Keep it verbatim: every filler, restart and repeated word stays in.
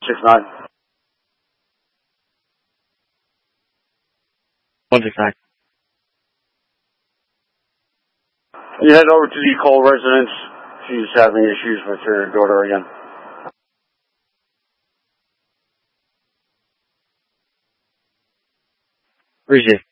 six nine. one six nine. You head over to the Cole residence. She's having issues with her daughter again. Receive.